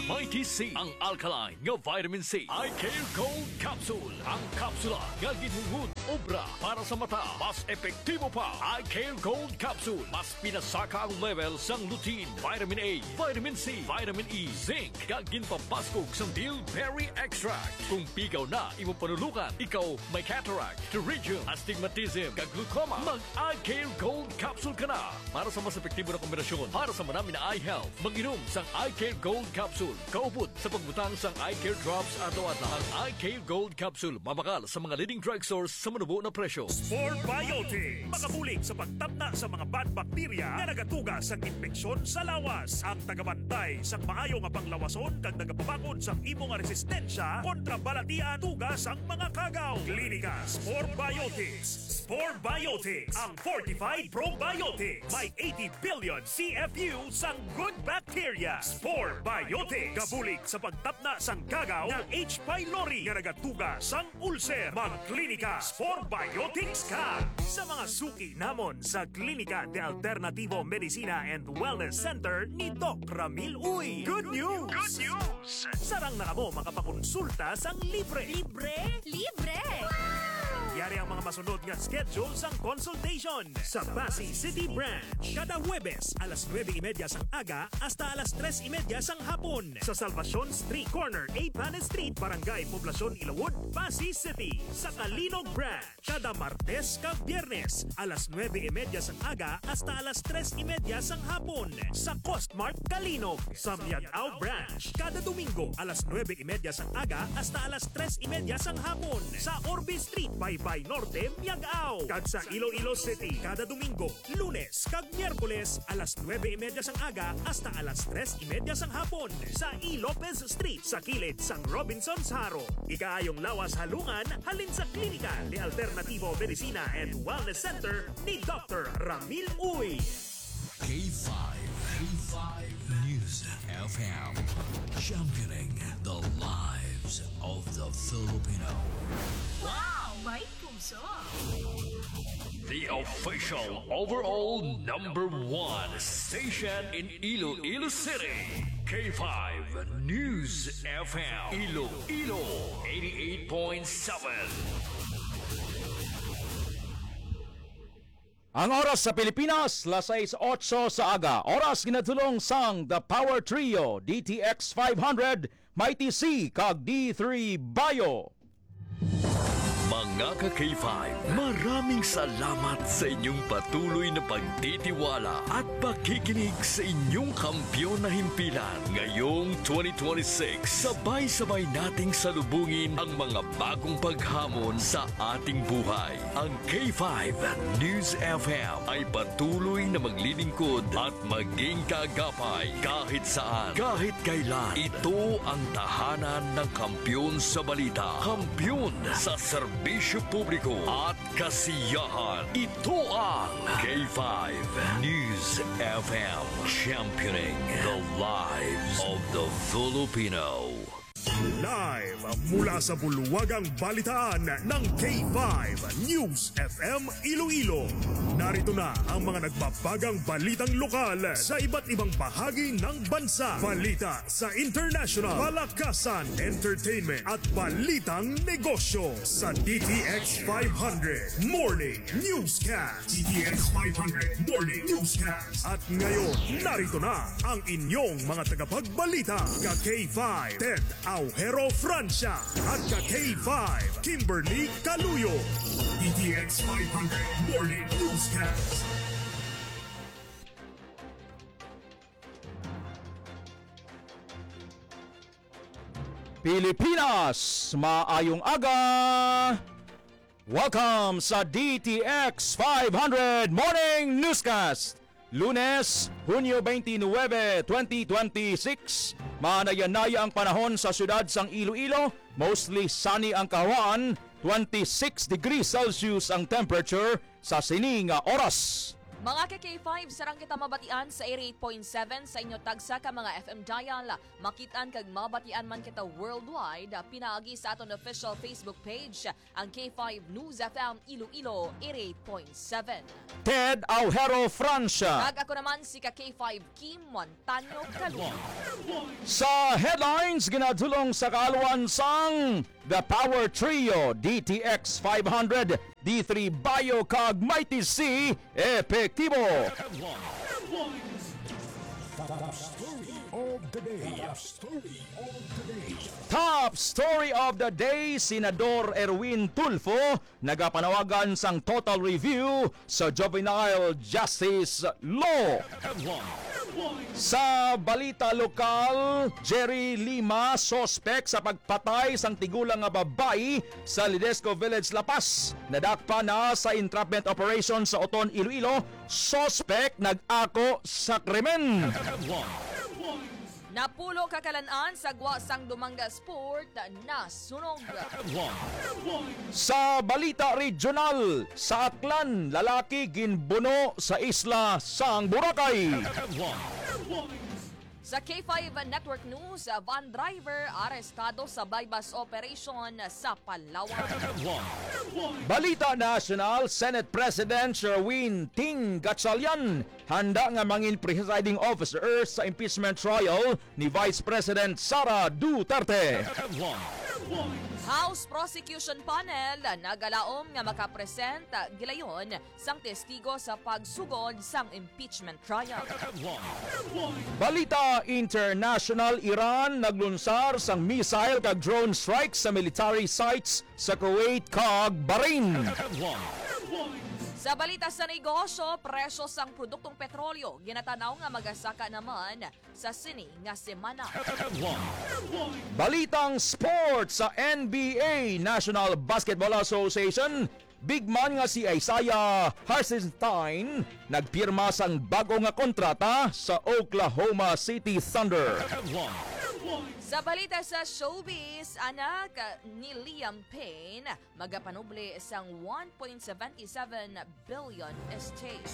Mighty C, ang alkaline nga vitamin C. I Care Gold Capsule, ang kapsula nga ginhungod obra para sa mata. Mas epektibo pa. I Care Gold Capsule, mas pinasaka ang level sang lutein, vitamin A, vitamin C, vitamin E, zinc, kag ginpapaskog sang bilberry extract. Kung pigaw na imo panulukan, ikaw may cataract, pterygium, astigmatism, kag glaucoma, mag I Care Gold Capsule ka na. Para sa mas epektibo na kombinasyon para sa marami na eye health, mag-inom sang I Care Gold Capsule. Kaupod sa pagbutang sang I Care Drops adlaw-adlaw. Ang I Care Gold Capsule mabakal sa mga leading drugstores sa manubo na presyo. Spore Biotics, makabulig sa pagtabna sa mga bad bakterya na nagatuga sa infeksyon sa lawas. Ang tagabantay sa maayo nga panglawason kag nagapabakod sa imong resistensya kontra balatian tugas ang mga kagaw. Klinika Spore Biotics. Spore Biotics, ang fortified probiotics. May 80 billion CFU sang good bacteria. Spore Biotics, kabulig sa pagtapna sang kagaw ng H. pylori nga nagatuga sang ulcer. Magklinika Spore Biotics ka. Sa mga suki namon sa Klinika de Alternativo Medicina and Wellness Center ni Doc Ramil Uy. Good news! Good news! Sarang na mo makapakonsulta sang libre. Libre? Libre! Yari ang mga masunod nga schedule sang consultation sa Pasay City Branch. Kada Huwebes, alas 9:30 sang aga hasta alas 3:30 sang hapon. Sa Salvacion Street Corner, 8 Panes Street, Barangay Poblacion, Ilawod, Pasay City. Sa Kalinog Branch, kada Martes kag Biyernes, alas 9:30 sang aga hasta alas 3:30 sang hapon. Sa Costmart, Kalinog. Sa Miagao Branch, kada Domingo, alas 9:30 sang aga hasta alas 3:30 sang hapon. Sa Orbe Street, Baybay Norte, Miagao. Kag sa Iloilo City, kada Domingo, Lunes kag Miyerkules, alas 9:30 sang aga hasta alas 3:30 sang hapon. Sa E. Lopez Street, sa kilid sang Robinson's Haro. Ikaayong lawas halungan, halin sa Klinika de Alternativo Medicina and Wellness Center ni Dr. Ramil Uy. K5 News FM, championing the lives of the Filipino. Wow! May puso! The official overall #1 station in Iloilo City. K5 News FM. Iloilo 88.7. Ang oras sa Pilipinas, 6:08 sa aga. Oras ginatulong sang The Power Trio, DTX 500, Mighty C, kag D3 Bio. Mga ka-K5, maraming salamat sa inyong patuloy na pagtitiwala at pakikinig sa inyong kampyon na himpilan. Ngayong 2026, sabay-sabay nating salubungin ang mga bagong paghamon sa ating buhay. Ang K5 News FM ay patuloy na maglilingkod at maging kaagapay kahit saan, kahit kailan. Ito ang tahanan ng kampyon sa balita, kampyon sa serbisyo publiko at kasiyahan. Ito ang K5 News FM, championing the lives of the Filipino. Live mula sa bulwagang balitaan ng K5 News FM Iloilo. Narito na ang mga nagbabagang balitang lokal sa iba't ibang bahagi ng bansa. Balita sa international, palakasan, entertainment at balitang negosyo sa DTX 500 Morning Newscast. DTX 500 Morning Newscast. At ngayon, narito na ang inyong mga tagapagbalita. Ka-K5 Ted Aujero Francia at ka-K5 Kimberly Caluyo. DTX 500 Morning Newscast. Pilipinas, maayong aga! Welcome sa DTX 500 Morning Newscast. Lunes, Hunyo 29, 2026. Manayanaya ang panahon sa syudad sang Iloilo. Mostly sunny ang kahawaan. 26 degrees Celsius ang temperature sa sining oras. Mga K5 sarang kita mabatian sa 88.7 sa inyo tagsa ka mga FM dial. Makitaan kag mabatian man kita worldwide. Pinaagi sa aton official Facebook page ang K5 News FM Iloilo 88.7. Ted Aujero Francia. Kag ako naman si K5 Kim Montaño Calum. Sa headlines, ginadulong sa kaalawan sang The Power Trio, DTX 500, D3 Bio kag Mighty C, epektibo. Top Story of the Day, Senador Erwin Tulfo, nagapanawagan sang total review sa Juvenile Justice Law. Sa balita lokal, Jerry Lima, sospek sa pagpatay sang tigulang nga babae sa Lidesco Village, La Paz. Nadakpa na sa entrapment operation sa Oton, Iloilo. Sospek nag-ako sa krimen. Napulo kakalanaan sa gwa sang Dumanga Sport na sunog. Sa balita regional, sa Aklan, lalaki ginbuno sa isla sang Boracay. Sa K5 Network News, van driver arestado sa bypass operation sa Palawan. Balita national, Senate President Sherwin Ting Gatchalian handa nga mangin presiding officer sa impeachment trial ni Vice President Sara Duterte. House Prosecution Panel nagalaom nga makapresent gilayon sang testigo sa pagsugod sang impeachment trial. Balita international, Iran naglunsar sang missile kag drone strikes sa military sites sa Kuwait kag Bahrain. Sa balita sa negosyo, presyo sang produktong petrolyo ginatanaw nga magasaka naman sa sini nga semana. Balitang sports sa NBA, National Basketball Association, big man nga si Isaiah Hartenstein nagpirma sang bago nga kontrata sa Oklahoma City Thunder. Sa balita sa showbiz, anak ni Liam Payne magapanuble sang 1.77 billion estate.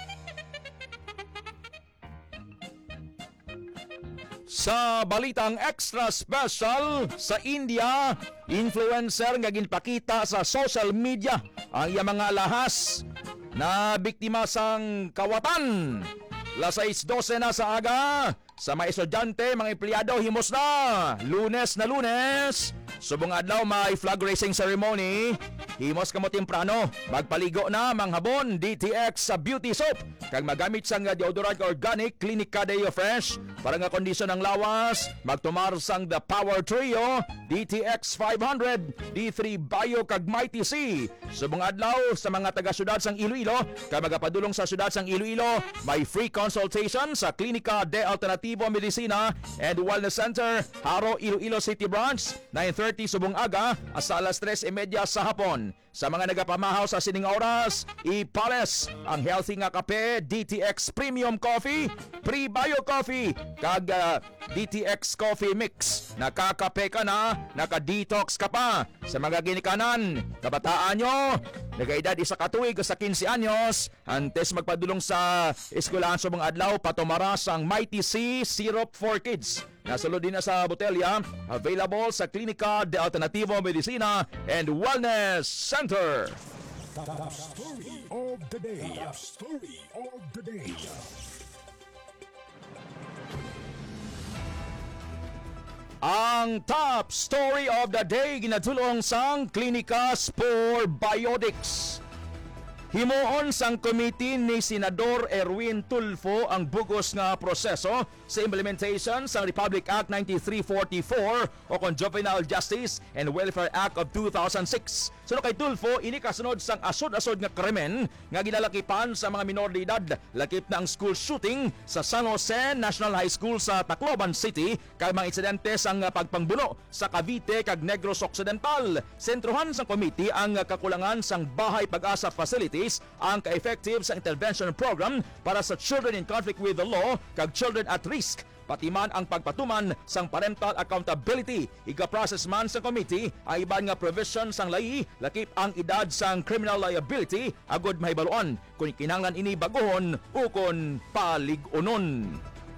Sa balitang extra special, sa India, influencer nga ginpakita sa social media ang iyang mga lahas na biktima sang kawatan. Las 6:12 na sa aga, sa mga estudyante, mga empleyado, himos na Lunes, subong adlaw may flag raising ceremony. Himos kamo temprano, magpaligo na manghapon, DTX sa beauty soap kag magamit sang deodorant organic Clinica Deo Fresh para nga kondisyon ng lawas. Magtumar sang The Power Trio, DTX 500, D3 Bio kag Mighty C. Subong adlaw sa mga taga-syudad sang Iloilo kag magapadulong sa syudad sang Iloilo, may free consultation sa Clinica de Alternativo Medicina and Wellness Center, Haro, Iloilo City Branch, 9:30 subong aga hasta alas 3:30 sa hapon. Sa mga nagapamahaw sa sining oras, ipales ang healthy nga kape, DTX Premium Coffee, Pre-Bio Coffee, kag DTX Coffee Mix. Nakakape ka na, naka-detox ka pa. Sa mga ginikanan, kabataan nyo, nag-edad isa katuig sa 15 anyos, antes magpadulong sa eskwelahan sa mga adlaw, patumaras ang Mighty C Syrup for Kids. Nasulod din na sa botelya, available sa Clinica de Alternativo Medicina and Wellness Center. Top story of the day. Top story of the day. Ang top story of the day ginatulong sang Klinika Spore Biotics. Himuon sang committee ni Senador Erwin Tulfo ang bugos nga proseso sa implementation sa Republic Act 9344 o kon Juvenile Justice and Welfare Act of 2006. Suno kay Tulfo, ini kasunod sang asod-asod nga krimen nga ginalakipan sa mga minor de edad. Lakip na ang school shooting sa San Jose National High School sa Tacloban City kay mga insidente sang pagpangbuno sa Cavite kag Negros Occidental. Sentruhan sang committee ang kakulangan sang Bahay Pag-asa facilities, ang ka-effective sa intervention program para sa children in conflict with the law kag children at risk risk pati man ang pagpatuman sang parental accountability. Iga-process man sa committee ay iban nga provision sang layi lakip ang edad sang criminal liability agod mahibaluan kung kinahanglan ini baguhon o kon paligunon.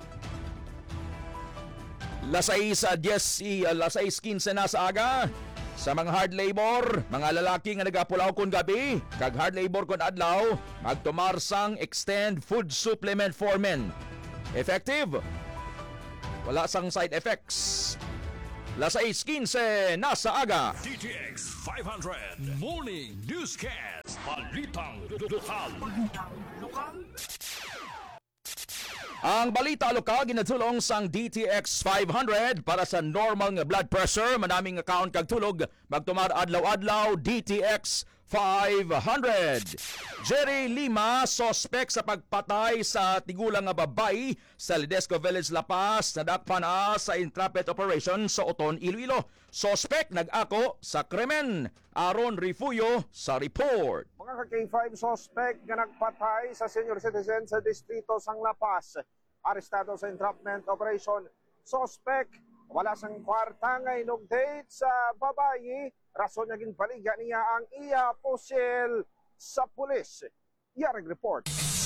Las 6:15 na sa aga. Sa mga hard labor, mga lalaki nga nagapulaw kon gabi, kag hard labor kon adlaw, magtumar sang extend food supplement for men. Effective? Wala sang side effects. Las 6:15 na sa aga. DTX 500 Morning Newscast. Balitang lokal. Ang balita lokal ginatulong sang DTX 500 para sa normal nga blood pressure, manaming account kag tulog, magtumar adlaw-adlaw DTX 500. Jerry Lima, sospek sa pagpatay sa tigulang nga babay sa Ledesco Village, La Paz, nadakpan sa intrepid operation sa Oton, Iloilo. Sospek nag-ako sa krimen. Aaron Rifuyo sa report. Mga ka-K5 suspect nga nagpatay sa senior citizen sa distrito sang La Paz. Arestado sa entrapment operation. Suspect wala sang kwarta nga inugdate sa babayi. Rason niya ginpaliga niya ang iya pusil sa pulis. Yarig report.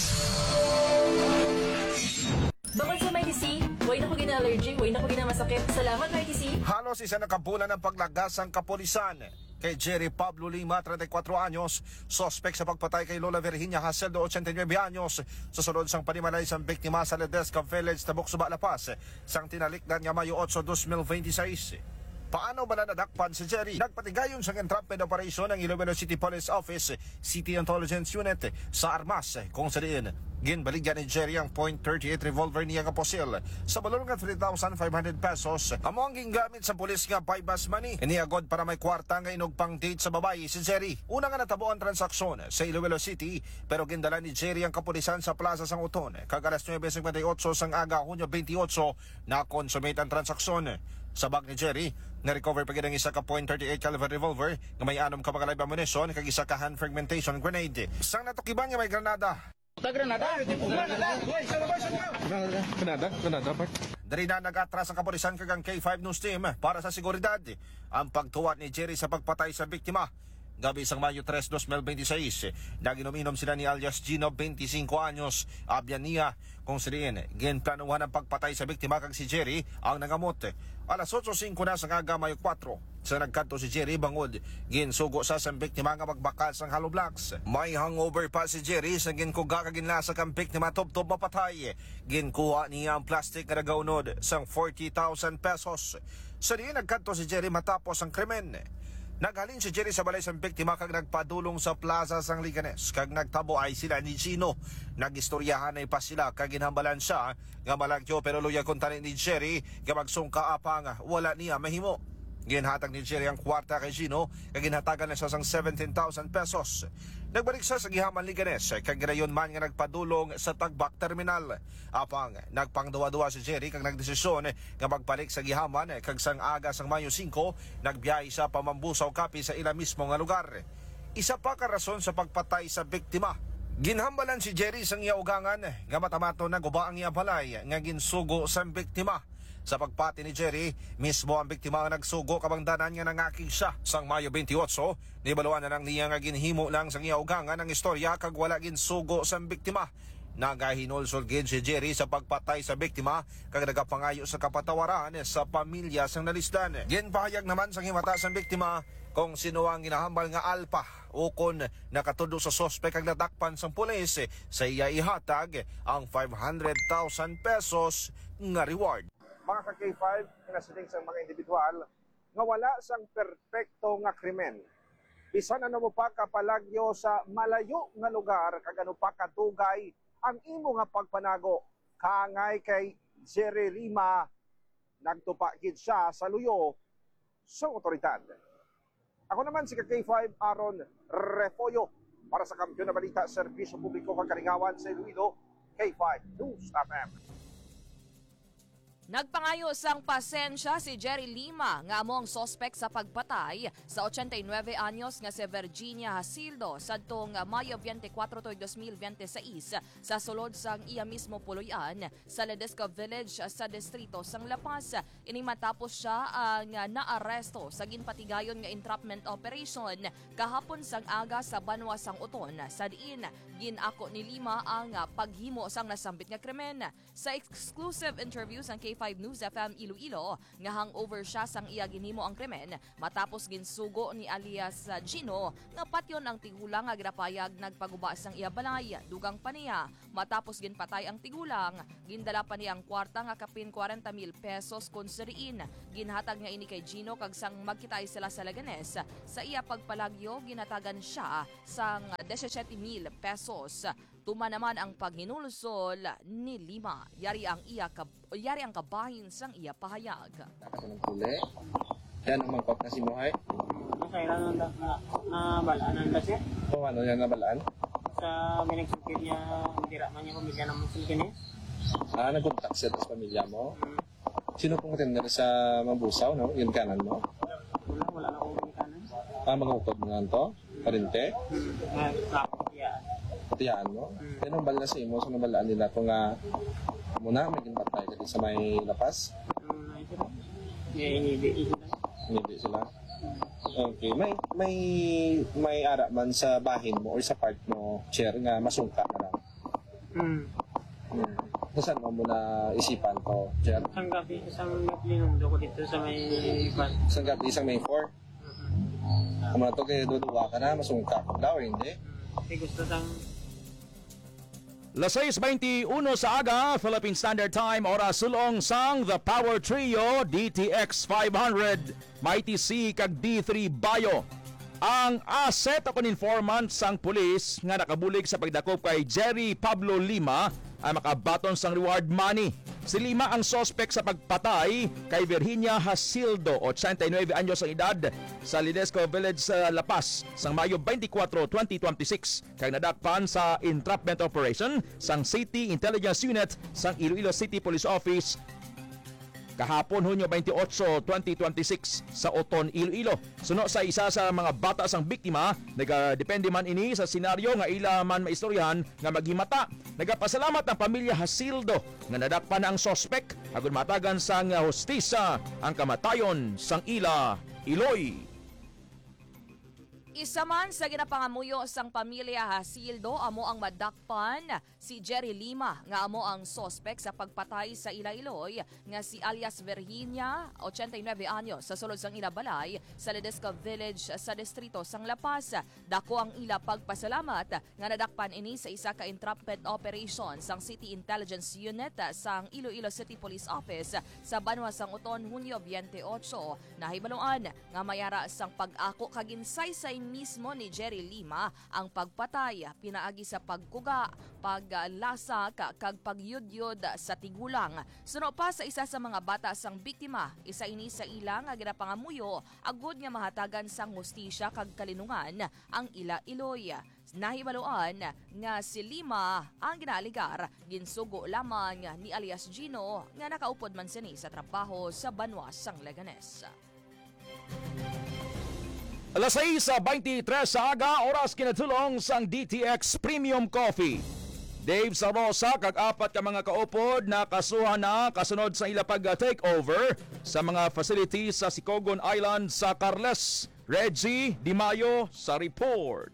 Bukod sa Mighty way na ko gina-allergy, way na ko gina-masakit. Salamat, Mighty. Halos isa na kabulan ng paglagas ang kapulisan kay Jerry Pablo Lima, 34 anyos, sospek sa pagpatay kay Lola Virginia Haseldo, 89 anyos, sa sunod sang panimalay sang biktima sa Ledesca Village, Tabuk, Suba, La Paz, sang tinalikdan nga Mayo 8, 2026. Paano ba nadakpan si Jerry? Nagpatigayon sa entrapment operation ng Iloilo City Police Office, City Intelligence Unit sa Armas, kung sa diin ginbaligyan ni Jerry ang .38 revolver niya nga posil sa balon nga 3,500 pesos. Amo ang gingamit sa pulis nga bypass money. Iniagod para may kwarta nga inugpang date sa babae si Jerry. Una nga natabo ang transaksyon sa Iloilo City, pero gindala ni Jerry ang kapulisan sa Plaza Sang Uton. Kag alas 9:58 sang aga, Hunyo 28, na consummate ang transaksyon. Sa bag ni Jerry, na-recover pa ang isa ka .38 caliber revolver nga may 6 ka mga live ammunition kag isa ka hand fragmentation grenade. Sang natukiban nga may granada. Dari na nag-atras ang kapulisan kag ang K5 News Team para sa seguridad. Ang pagtuwa ni Jerry sa pagpatay sa biktima. Gabi sang Mayo 3, 2026, naginom-inom sila ni alias Gino, 25 anyos, abyan niya kung siliin. Ginplanuhan ang pagpatay sa biktima kag si Jerry ang nangamot. Alas 8:05 na sa aga Mayo 4, sa nagkanto si Jerry bangod, ginsugo sa biktima nga magbakal sang hollow blocks. May hangover pa si Jerry sa ginkuga kag ginlasa kang biktima tub-tub mapatay. Ginkuha niya ang plastic nga nagaunod sang 40,000 pesos. Sa diin nagkanto si Jerry matapos ang krimen. Naghalin si Jerry sa balay sang biktima kag nagpadulong sa Plaza Sang Liganes kag nagtabo ay sila ni Gino. Nagistoryahan ay pa sila kag ginhambalan siya nga malagyo pero luya kuntani ni Jerry nga magsungka apang wala niya mahimo. Ginhatag ni Jerry ang kwarta kay Gino kag ginhatagan na siya sang 17,000 pesos. Nagbalik siya sa Gihaman Liganes kag ginayon man nga nagpadulong sa Tagbak Terminal. Apang nagpangduwa-duwa si Jerry kag nagdesisyon nga magbalik sa Gihaman kag sang aga sang Mayo 5 nagbiyahe siya pa Mambusaw Kapi sa ila mismo nga lugar. Isa pa ka rason sa pagpatay sa biktima. Ginhambalan si Jerry sang iya ugangan nga matamato na guba ang iya balay nga ginsugo sa biktima. Sa pagpati ni Jerry, mismo ang biktima ang nagsugo kabangdanan nga nangakig siya. Sang Mayo 28, nibaluan na lang niya nga ginhimo lang sang iya ugangan ang istorya kag wala ginsugo sa biktima. Nagahinulsol gid si Jerry sa pagpatay sa biktima kag nagapangayo sa kapatawaran sa pamilya sang nalisdan. Ginpahayag naman sang himata sa biktima kung sino ang ginahambal nga alpa ukon nakatudo sa sospek kag nadakpan sang pulis sa iya ihatag ang 500,000 pesos nga reward. Mga ka-K5, pinasiling sa mga individual nga wala sang perpekto nga krimen. Bisan ano mo pa kapalagyo sa malayo nga lugar kag ano pa katugay ang imo nga pagpanago. Kaangay kay Jerry Lima, nagtupa gid siya sa luyo sa otoridad. Ako naman si ka-K5 Aaron Refoyo para sa Kampiyon na Balita, Serbisyo Publiko kag Kalingawan sa Iloilo, K5 News FM. Nagpangayo sang pasensya si Jerry Lima nga among sospek sa pagpatay sa 89 anyos nga si Virginia Hasildo sadtong Mayo 24, 2026 sa sulod sang iya mismo puloy-an sa Ledesco Village sa distrito sang La Paz. Ini matapos siya ang naaresto sa ginpatigayon nga entrapment operation kahapon sang aga sa Banwa sang Uton sa diin ginako ni Lima ang paghimo sang nasambit nga krimen. Sa exclusive interview sang K5 News FM Iloilo nga hangover siya sang iya ginhimo ang krimen matapos ginsugo ni alias Gino nga patyon ang tigulang nga ginapayag nagpaguba sang iya balay dugang pa niya matapos ginpatay ang tigulang gindala pa niya ang kwarta nga kapin 40,000 pesos kun seriin ginhatag nga ini kay Gino kag sang magkitay sila sa Laganes sa iya pagpalagyo ginatagan siya sang 17,000 pesos. Tuma naman ang paghinulsol ni Lima. Yari ang kabahin sang iya pahayag. Nakatanong tuli. Yan ang mangkot na si Muhay. Kailangan na balaan kasi. O ano yan nabalaan? Sa binagsukid niya, tira man niya pamilya ng Sulkinis. Nag-contact siya sa pamilya mo. Sino pong tender sa Mabusaw, no? Yung kanan mo? Wala na akong kanan. Mag-utod mo nga ito? Parinte? Patiyaan mo? Yan ang bala sa imo, sa nabalaan nila kung muna may ginbatay ka sa may lapas? Hindi sila. Okay, may ara man sa bahin mo or sa part mo, chair nga masungka na lang. Saan mo muna isipan to, chair? Isang gabi linundo ko dito sa may van. Isang gabi, isang may 4? Kung na to kayo duduwa ka na, masungka ka daw, hindi? Gusto sang Las 6:21 sa aga, Philippine Standard Time, oras sulong sang The Power Trio, DTX 500, Mighty C kag D3 Bayo. Ang asset ako informant sang pulis nga nakabulig sa pagdakop kay Jerry Pablo Lima ay makabaton sang reward money. Si Lima ang sospek sa pagpatay kay Virginia Hasildo, 89 anyos ang edad, sa Ledesco Village sa La Paz sang Mayo 24, 2026 kay nadakpan sa entrapment operation sang City Intelligence Unit sang Iloilo City Police Office kahapon Hunyo 28, 2026 sa Oton, Iloilo. Suno sa isa sa mga bata sang biktima, nagadepende man ini sa senaryo nga ila man maistoryahan nga maghimata. Nagapasalamat ang pamilya Hasildo nga nadakpan ang sospek agon matagan sang hostisa ang kamatayon sang ila Iloy. Isa man sa ginapangamuyo sang pamilya Hasildo amo ang madakpan si Jerry Lima nga amo ang sospek sa pagpatay sa ila Iloy nga si alias Virginia, 89 anyos, sa sulod sang ila balay sa Ledesco Village sa distrito sang La Paz. Dako ang ila pagpasalamat nga nadakpan ini sa isa ka entrapment operation sang City Intelligence Unit sang Iloilo City Police Office sa Banwa sang Uton Hunyo 28. Nahibaluan nga mayara sang pag-ako kaginsaysay mismo ni Jerry Lima ang pagpatay pinaagi sa pagkuga, paglasa kag pagyudyod sa tigulang. Suno pa sa isa sa mga bata sang biktima, isa ini sa ilang nga ginapangamuyo agud nga mahatagan sang hustisya kag kalinungan ang ila Iloy. Nahibaluan nga si Lima ang ginaligar ginsugo lamang ni alias Gino nga nakaupod man sini sa trabaho sa Banwa sang Leganes. Alas 6:23 sa aga, oras kinatulong sang DTX Premium Coffee. Dave Sarosa kag apat ka mga kaupod na kasuhan na kasunod sa ila pag-takeover sa mga facilities sa Sicogon Island sa Carles. Reggie Di Mayo sa report.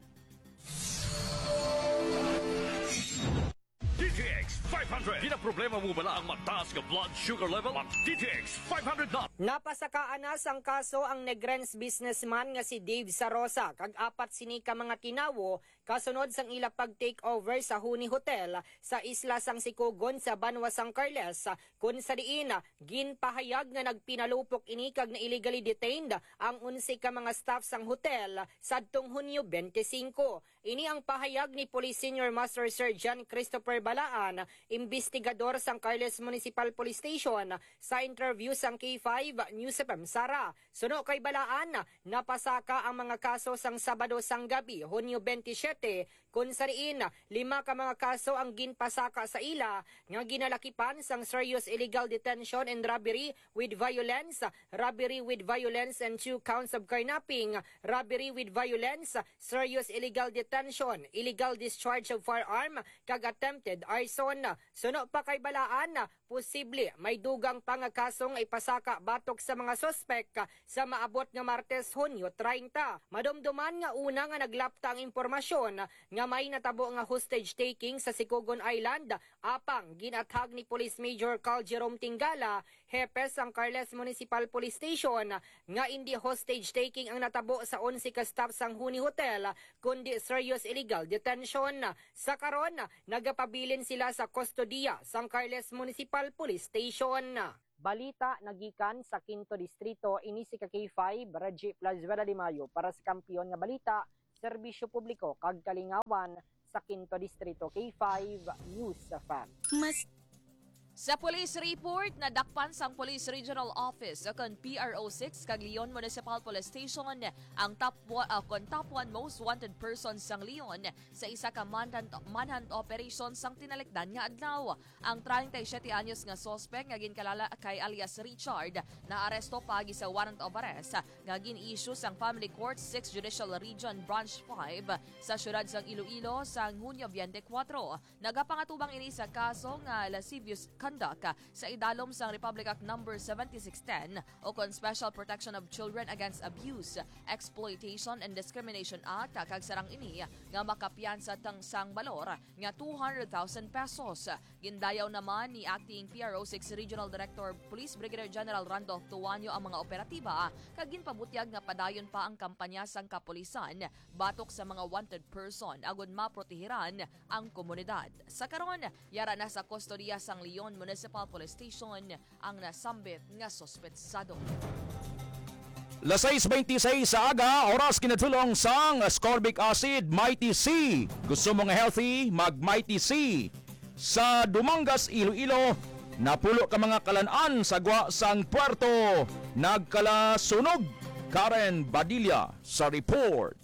DTX 500. Ginaproblema mo bala ang mataas nga blood sugar level? Ang DTX 500 na. Napasakaan na sang kaso ang Negrens businessman nga si Dave Sarosa kag apat sini ka mga tinawo kasunod sang ila pag-takeover sa Huni Hotel sa isla sang Sicogon sa Banwa sang Carles kun sa diin ginpahayag nga nagpinalupok ini kag na illegally detained ang 11 ka mga staff sang hotel sadtong Hunyo 25. Ini ang pahayag ni Police Senior Master Sergeant Christopher Balaan, investigador sang Carles Municipal Police Station, sa interview sang K5 News FM Sara. Suno kay Balaan, napasaka ang mga kaso sang Sabado sang gabi, Hunyo 27, kung sariin 5 ka mga kaso ang ginpasaka sa ila nga ginalakipan sang serious illegal detention and robbery with violence, robbery with violence and 2 counts of kidnapping, robbery with violence, serious illegal detention, illegal discharge of firearm, kag attempted arson. Suno pa kay Balaan, posible may dugang pangakasong ipasaka batok sa mga sospek sa maabot nga Martes, Hunyo 30. Madumduman nga una nga naglapta ang impormasyon nga may natabo nga hostage taking sa Sikugon Island, apang ginatag ni Police Major Carl Jerome Tingala, hepes ang Carles Municipal Police Station, nga hindi hostage taking ang natabo sa 11 ka staff sang Huni Hotel, kundi serious illegal detention. Sa karon, nagapabilin sila sa kustodiya sang Carles Municipal Police Station. Balita nagikan sa 5 Distrito, ini si K5 Reggie Plazuela de Mayo para sa Kampiyon nga Balita, Serbisyo Publiko kag Kalingawan sa 5 Distrito. K5 News FM. Sa police report, nadakpan sang Police Regional Office kon PRO6 kag Leon Municipal Police Station ang top 1 most wanted person sang Leon sa isa ka manhunt operation sang tinalikdan nga adlaw. Ang 37 anyos nga suspect nga ginkalala kay alias Richard na aresto pagi sa warrant of arrest nga gin-issue sang Family Court 6 Judicial Region Branch 5 sa syudad sang Iloilo sang Hunyo 24. Nagapangatubang ini sa kaso nga lascivious conduct sa idalom sang Republic Act No. 7610 o kon Special Protection of Children Against Abuse, Exploitation and Discrimination Act kag sarang ini nga makapiyansa tang sang balor nga 200,000 pesos. Gindayaw naman ni Acting PRO6 Regional Director Police Brigadier General Randolph Tuanyo ang mga operatiba kag ginpabutyag nga padayon pa ang kampanya sang kapulisan batok sa mga wanted person agon maprotehiran ang komunidad. Sa karon, yara na sa kustodiya sang Leon Municipal Police Station ang nasambit nga sospetsado. Las 6:26 sa aga, oras kinatulong sang ascorbic acid Mighty C. Gusto mo nga healthy, mag Mighty C. Sa Dumangas, Iloilo, napulo ka mga kalan-an sa gwa sang puerto. Nagkalasunog. Karen Badilla sa report.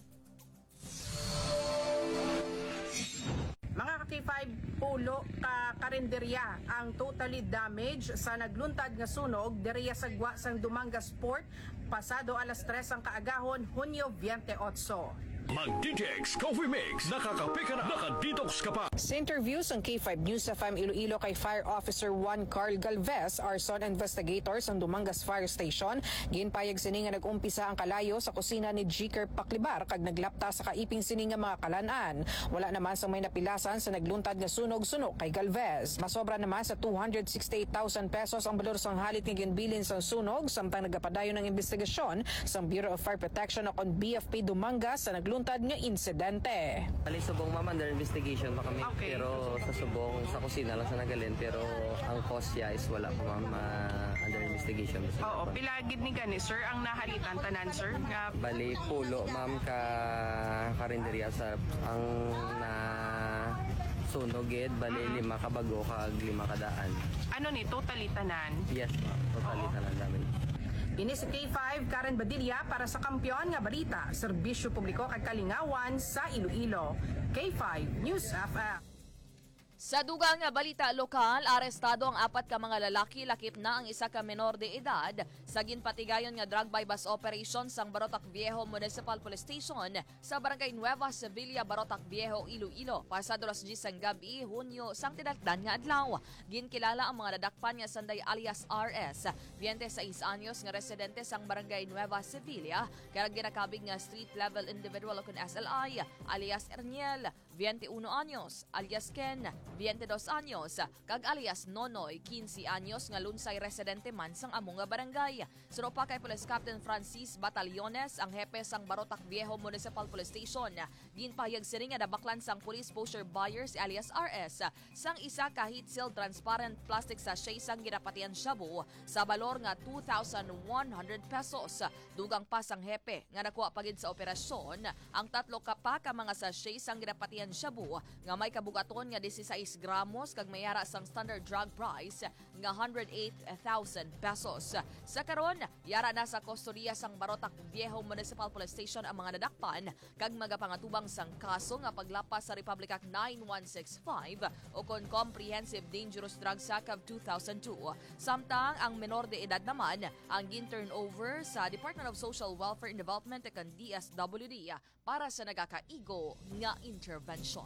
Mga K5, pulo ka karinderya ang totally damage sa nagluntad nga sunog diriya sa gwa sang Dumangas Port pasado alas 3 ang kaagahon, Hunyo 28. Mag-DTX Coffee Mix. Nakakape ka na. Nakadetox ka pa. Sa interview sa K5 News FM Iloilo kay Fire Officer 1 Carl Galvez, arson investigator sa Dumangas Fire Station, ginpayag sini nga nag-umpisa ang kalayo sa kusina ni Jiker Paklibar kag naglapta sa kaiping sini nga mga kalan-an. Wala naman sa may napilasan sa nagluntad nga sunog-sunog kay Galvez. Masobra naman sa 268,000 pesos ang balor sang halit nga ginbilin sa sunog samtang nagapadayon ng investigasyon sa Bureau of Fire Protection o BFP Dumangas sa nagluntad nga insidente. Bali subong ma'am, under investigation pa kami. Okay. Pero sa subong sa kusina lang sa nagalin, pero ang cause niya is wala pa ma'am, under investigation. Oo, pilagid ni gani sir ang nahalitan tanan sir nga bali pulo ma'am ka karinderya sa ang na sunoged bali 5 ka bago kag 5 ka daan. Ano ni totally tanan? Yes ma'am, totally tanan namin. Ini sa K5 Karen Badilla para sa Kampiyon nga Balita, Serbisyo Publiko kag Kalingawan sa Iloilo. K5 News FM. Sa dugang nga balita lokal, arestado ang 4 ka mga lalaki, lakip na ang isa ka menor de edad sa ginpatigayon nga drug bypass operation sang Barotac Viejo Municipal Police Station sa Barangay Nueva Sevilla, Barotac Viejo, Iloilo. Pasado alas 10 sang gabi, Hunyo, sang tinaldan nga adlaw. Ginkilala ang mga nadakpan nga sanday alias RS, 26 anyos nga residente sang Barangay Nueva Sevilla, karag ginakabig nga street level individual o kun SLI alias Erniel, 21 anyos, alias Ken, 22 anyos, kag alias Nonoy, 15 anyos nga lunsay residente man sang among nga barangay. Suro pa kay Police Captain Francis Batallones, ang hepe sang Barotac Viejo Municipal Police Station. Ginpahayag sini nga nabaklan sang police poster buyer si alias RS sang isa ka heat seal transparent plastic sachet sang ginapatian shabu sa balor nga 2,100 pesos. Dugang pa sang hepe nga nakuha pagid sa operasyon ang 3 ka mga sachet sang ginapatian shabu nga may kabugaton nga 16 gramos kag mayara sang standard drug price nga 108,000 pesos. Sa karon, yara na sa kustodiya sang Barotac Viejo Municipal Police Station ang mga nadakpan kag magapangatubang sang kaso nga paglapas sa Republic Act 9165 o kon Comprehensive Dangerous Drugs Act of 2002. Samtang ang menor de edad naman ang gin-turnover sa Department of Social Welfare and Development ug DSWD para sa nagakaigo nga intervention.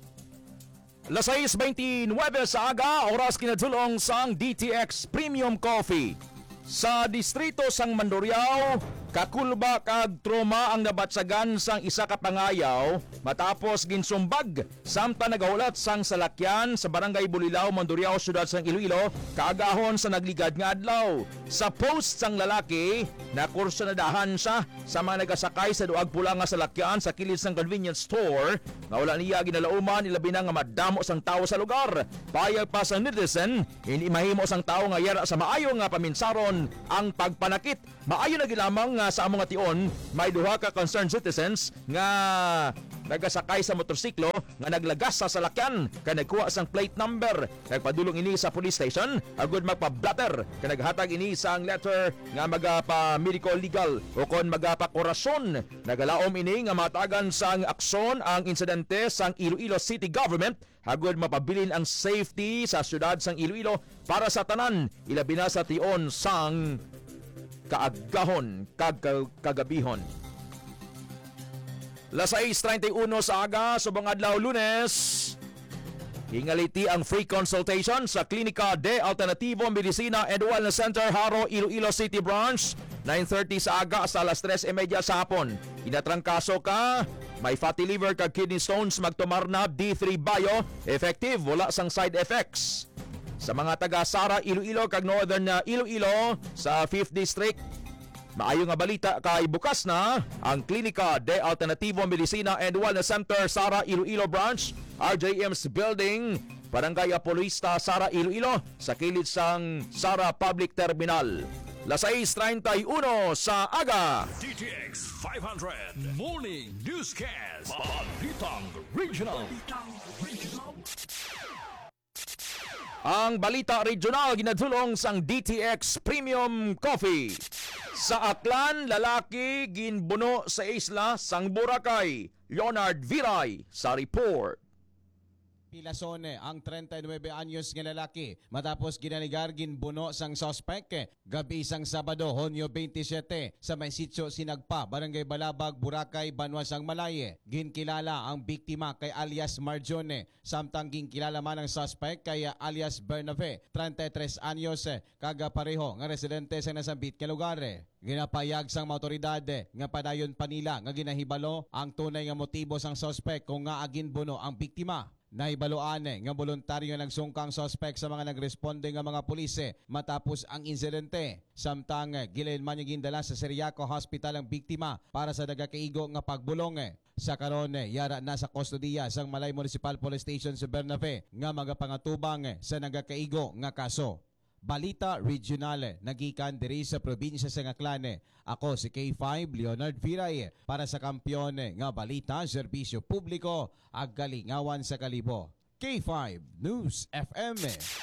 Las 6:29 sa aga, oras kinadulong sang DTX Premium Coffee. Sa distrito sang Mandurriao, kakulba kag trauma ang nabatsagan sang isa ka pangayaw matapos ginsumbag samtang nagahulat sang salakyan sa Barangay Bulilao, Mandurriao, siyudad sang Iloilo, kaagahon sa nagligad nga adlaw. Sa post sang lalaki, nakursunadahan siya sa mga nagasakay sa duag pula nga salakyan sa kilid sang convenience store nga wala niya ginalauman, ilabi na nga madamo sang tao sa lugar. Payag pa sang netizen, hindi mahimo sang tao nga yara sa maayo nga paminsaron ang pagpanakit. Maayo na gilamang nga sa among ation, may duha ka concerned citizens nga nagasakay sa motorsiklo nga naglagas sa salakyan kay nagkuha sang plate number. Nagpadulong ini sa police station agud magpa-blatter kay naghatag ini sang letter nga magapa-medical legal o kon magapa-korasyon. Nagalaom ini nga matagan sang aksyon ang insidente sang Iloilo City Government hagod mapabilin ang safety sa syudad sang Iloilo para sa tanan, ilabi na sa tion sang kaagahon kagabihon. Las 6:31 sa aga, subong adlaw Lunes. Hingaliti ang free consultation sa Klinika de Alternativo Medicina and Wellness Center Haro, Iloilo City Branch. 9:30 sa aga sa alas 3:30 sa hapon. Inatrangkaso ka, may fatty liver kag kidney stones, magtumar na D3 Bio, effective, wala sang side effects. Sa mga taga Sara, Iloilo kag Northern Iloilo sa 5th District, maayo nga balita kay bukas na ang Klinika de Alternativo Medicina and Wellness Center Sara, Iloilo Branch, RJM's Building, Barangay Apolista, Sara, Iloilo, sa kilid sang Sara Public Terminal. Las 6:31 sa aga. DTX 500 Morning Newscast. Balitang Regional. Ang balita regional ginadulong sang DTX Premium Coffee. Sa Aklan, lalaki ginbuno sa isla sang Boracay. Leonard Viray sa report. Pilasone ang 39 anyos nga lalaki matapos ginaligar ginbuno sang suspect gabi isang Sabado, Hunyo 27 sa may sitio Sinagpa, Barangay Balabag, Boracay, Banwasang Malaye. Ginkilala ang biktima kay alias Marjone, samtang ginkilala man ang suspect kay alias Bernabe, 33 anyos, kaga pareho nga residente sa nasambit nga lugar. Ginapayag sang mga otoridad nga padayon pa nila nga ginahibalo ang tunay nga motibo sang suspect kung nga ginbuno ang biktima. Naibaloan nga voluntaryo nagsungkang suspect sa mga nagresponde nga mga pulise matapos ang insidente. Samtang gilayon man yung gindala sa Seriaco Hospital ang biktima para sa nagakaigo nga pagbulong. Sa karon, yara na sa kustodiya sang Malay Municipal Police Station sa Bernabe nga magapangatubang sa nagakaigo nga kaso. Balita Regional, nagikan diri sa probinsya sa Aklan. Ako si K5 Leonard Viray para sa Kampiyon nga Balita, Serbisyo Publiko, ag kalingawan sa kalibo. K5 News FM.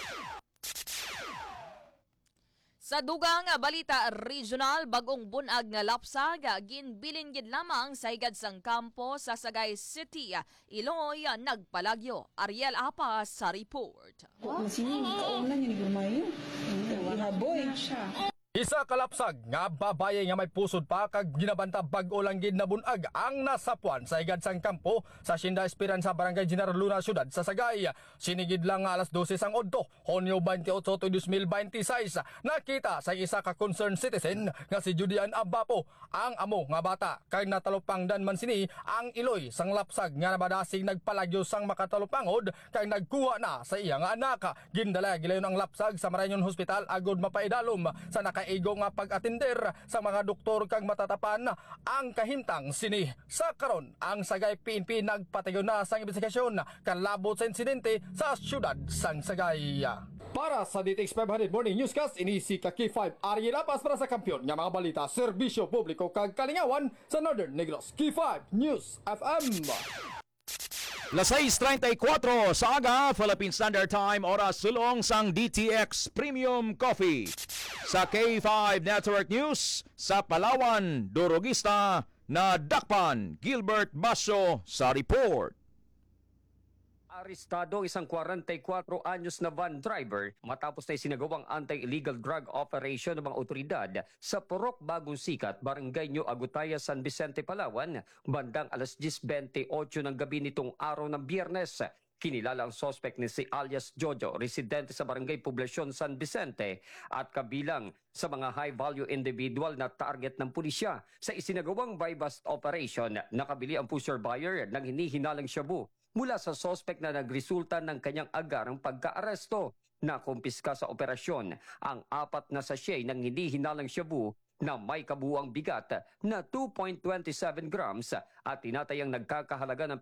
Sa dugang balita regional, bagong bunag nga lapsag ginbilin gid lamang sa higad sang kampo sa Sagay City, Iloy, nagpalagyo. Ariel Apa sa report. Isa kalapsag nga babaye nga may pusod pa kag ginabanta bag-o lang gid na bunag ang nasapuan sa igad sang kampo sa Sinda Esperanza Barangay General Luna Syudad sa Sagay. Sinigid lang nga alas 12 sang Odto, Hunyo 28, 2026. Nakita sa isa ka concerned citizen nga si Judian Abapo ang amo nga bata kay natalupangdan man sini ang iloy sang lapsag nga nabadasig nagpalagyo sang makatalupangod kay nagkuha na sa iya nga anak. Gindala gilayon ang lapsag sa Marañon Hospital agod mapaidalom sa nakaigo nga pag-atender sa mga doktor kang matatapan ang kahimtang sini. Sa karon ang Sagay PNP nagpatayon na sang investigasyon kalabot sa insidente sa siyudad sang Sagay. Para sa DTX 500 Morning Newscast, ini si K5 Ariel Apas para sa kampiyon nga mga balita, serbisyo publiko kag kalingawan sa Northern Negros. K5 News FM. Las 6:34 sa aga, Philippine Standard Time, oras sulong sang DTX Premium Coffee. Sa K5 Network News, sa Palawan, Durugista na dakpan, Gilbert Basyo sa report. Arestado isang 44 anyos na van driver matapos na isinagawang anti-illegal drug operation ng mga otoridad sa Purok Bagong Sikat, Barangay New Agutaya, San Vicente, Palawan, bandang alas 10:28 ng gabi nitong araw ng Biyernes. Kinilala ang suspect ni si alias Jojo, residente sa Barangay Poblasyon, San Vicente at kabilang sa mga high-value individual na target ng pulisya. Sa isinagawang buy-bust operation, nakabili ang pusher buyer ng hinihinalang shabu mula sa suspect na nagresulta ng kanyang agarang pagka-aresto. Nakumpiska sa operasyon ang 4 na sachet ng hinihinalang shabu na may kabuuang bigat na 2.27 grams at tinatayang nagkakahalaga ng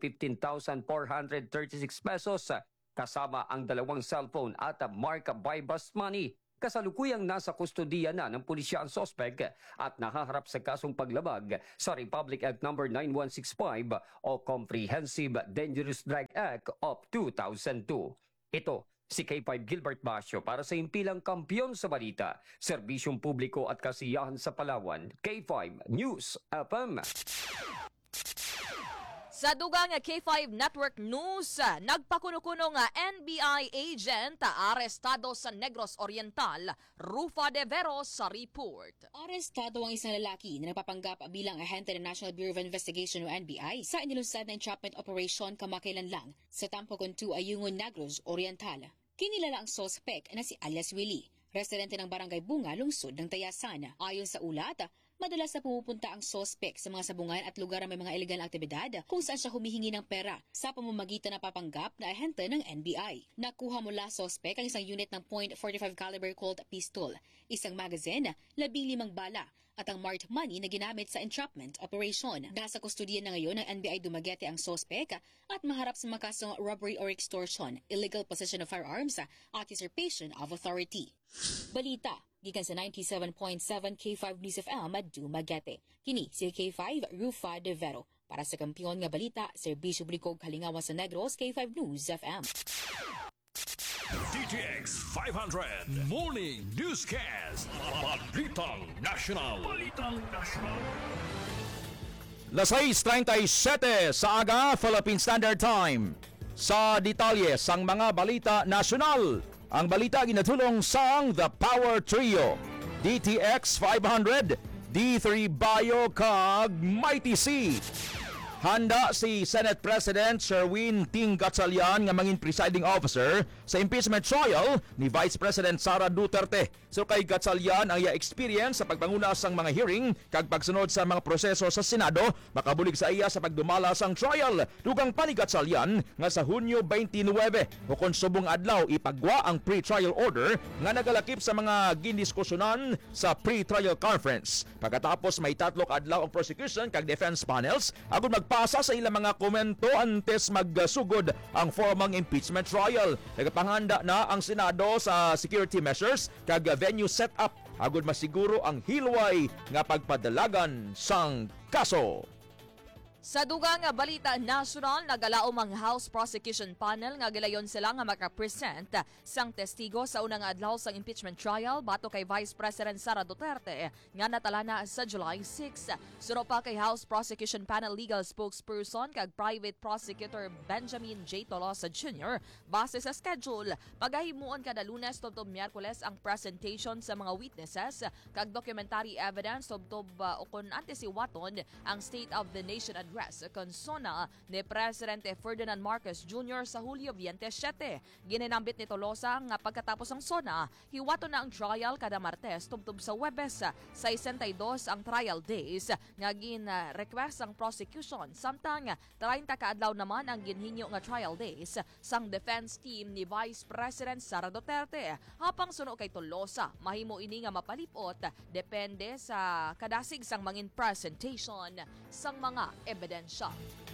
15,436 pesos kasama ang 2 cellphone at marka buy-bust money. Kasalukuyang nasa kustodiya na ng pulisya ang suspect at nahaharap sa kasong paglabag sa Republic Act No. 9165 o Comprehensive Dangerous Drug Act of 2002. Ito si K5 Gilbert Basyo para sa himpilang kampiyon sa balita, serbisyong publiko at kasiyahan sa Palawan, K5 News FM. Sa dugang K5 Network News, nagpakuno-kuno nga NBI agent arestado sa Negros Oriental, Rufa de Veros sa report. Arestado ang isang lalaki na nagpapanggap bilang ahente ng National Bureau of Investigation o NBI sa inilunsad na entrapment operation kamakailan lang sa Tampogon 2 Ayungon, Negros Oriental. Kinilala ang suspect na si alias Willie, residente ng Barangay Bunga, lungsod ng Tayasan. Ayon sa ulat, madalas na pumupunta ang suspect sa mga sabungan at lugar na may mga iligal na aktibidad kung saan siya humihingi ng pera sa pamamagitan ng papanggap na ahente ng NBI. Nakuha mula suspect ang isang unit ng .45 caliber Colt pistol, isang magazine, 15 bala at ang marked money na ginamit sa entrapment operation. Nasa kustodiya na ngayon ng NBI Dumaguete ang suspect at maharap sa mga kasong robbery or extortion, illegal possession of firearms at usurpation of authority. Balita gikan sa 97.7 K5 News FM at Dumaguete. Kini si K5 Rufa de Vero. Para sa kampiyon nga balita, serbisyo publiko kalingawan sa Negros, K5 News FM. DTX 500 Morning Newscast. Balitang National. Las 6:37 sa aga, Philippine Standard Time. Sa detalye sang mga balita nasyonal, ang balita ginatulong sang The Power Trio, DTX 500, D3 Bio kag Mighty C. Handa si Senate President Sherwin Ting Gatchalian nga mangin presiding officer sa impeachment trial ni Vice President Sara Duterte. So kay Gatchalian ang iya experience sa pagpanguna sang mga hearing kag pagsunod sa mga proseso sa Senado makabulig sa iya sa pagdumala sang trial. Dugang pa ni Gatchalian nga sa Hunyo 29 hukon subong adlaw ipagwa ang pre-trial order nga nagalakip sa mga gindiskusyonan sa pre-trial conference. Pagkatapos may 3 adlaw ang prosecution kag defense panels agud magpasa sa ilang mga komento antes magsugod ang formang impeachment trial. Nagapanganda na ang Senado sa security measures kag venue setup agud masiguro ang hilway nga pagpadalagan sang kaso. Sa dugang nga balita national, nagalaom ang House Prosecution Panel nga gilayon sila nga makapresent sang testigo sa unang adlaw sang impeachment trial bato kay Vice President Sara Duterte nga natalana sa July 6. Suro pa kay House Prosecution Panel legal spokesperson kag Private Prosecutor Benjamin J. Tolosa Jr. Base sa schedule, pagahimuon kada Lunes tubtob Miyerkules ang presentation sa mga witnesses kag documentary evidence tubtob ukon antisiwaton ang State of the Nation address konsona ni Presidente Ferdinand Marcos Jr. sa Hulyo 27. Ginanambit ni Tolosa nga pagkatapos ng SONA, hiwato na ang trial kada Martes tubtob sa Huwebes. 62 ang trial days nga gin-request ang prosecution. Samtang 30 kaadlaw naman ang ginhinyo nga trial days sang defense team ni Vice President Sara Duterte. Hapang suno kay Tolosa, mahimo ini nga mapalipot depende sa kadasig sang mangin presentation sang mga ebidensya.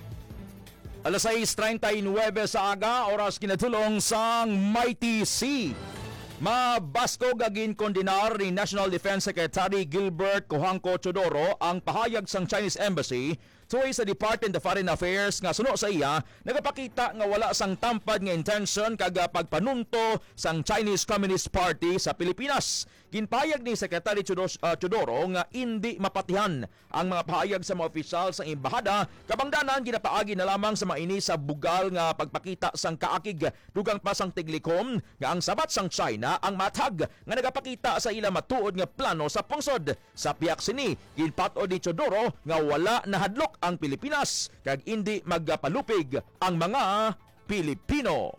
Alas 6:39 sa aga, oras kinatulong sang Mighty Sea. Mabaskog agin kondinar ni National Defense Secretary Gilbert Cojuangco Teodoro ang pahayag sang Chinese Embassy tuway sa Department of Foreign Affairs nga suno sa iya nagapakita nga wala sang tampad nga intention kag pagpanunto sang Chinese Communist Party sa Pilipinas. Ginpahayag ni Secretary Teodoro nga hindi mapatihan ang mga pahayag sa mga opisyal sa embahada kabangdanan ginapaagi na lamang sa maini sa bugal nga pagpakita sang kaakig dugang pa sang tiglikom nga ang sabat sang China ang matag nga nagapakita sa ila matuod nga plano sa pungsod. Sa piyak sini ginpatod ni Teodoro nga wala nahadlok ang Pilipinas kag hindi magpalupig ang mga Pilipino.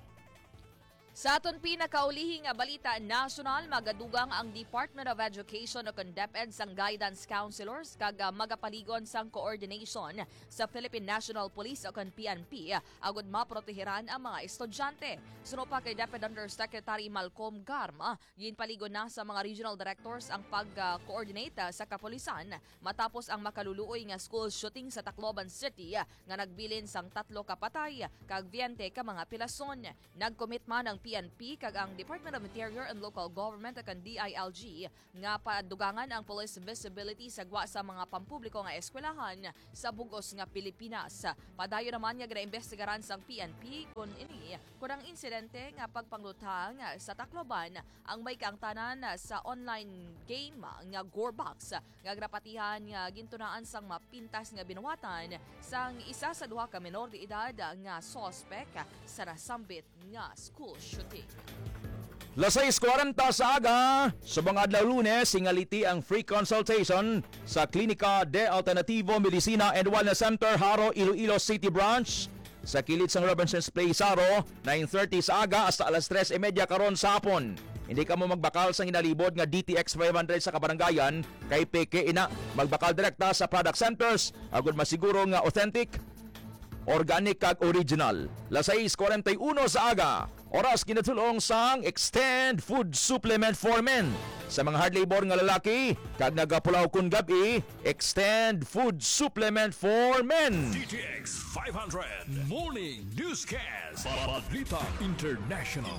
Sa aton pinakaulihing nga balita national, magadugang ang Department of Education o DepEd sang guidance counselors kag magapaligon sang coordination sa Philippine National Police o PNP agud maprotehiran ang mga estudyante. Suno pa kay DepEd Undersecretary Malcolm Garma, ginpaligon na sa mga regional directors ang pag-coordinate sa kapulisan matapos ang makaluluoy nga school shooting sa Tacloban City nga nagbilin sang 3 kapatay kag 20 ka mga pilason. Nagcommit man ang PNP kag ang Department of Interior and Local Government kag DILG nga padugangan ang police visibility sagwa sa mga pampubliko nga eskwelahan sa bugos nga Pilipinas. Padayon naman nga ginaimbestigaran sang PNP kung ang insidente nga pagpanglutang sa Tacloban ang may kaangtanan sa online game nga Gorebox nga grapatihan nga gintunaan sang mapintas nga binuwatan sang isa sa duha ka menor de edad nga suspect sa nasambit nga school shooting. Las 6:40 sa aga, sa mga adlaw Lunes, singaliti ang free consultation sa Klinika de Alternativo Medicina and Wellness Center, Haro, Iloilo City Branch. Sa kilid sang Robinson's Place, Haro, 9:30 sa aga hasta alas 3:30 karon sa hapon. Hindi ka mo magbakal sa inalibod nga DTX 500 sa kabarangayan, kay peke ina magbakal direkta sa product centers, agud masiguro nga authentic, organic kag original. Las 6:41 sa aga, oras kinatulong sang Extend Food Supplement for Men. Sa mga hard labor nga lalaki, kag nagapulaw kun gabi, Extend Food Supplement for Men. DTX 500 Morning Newscast. Balita International.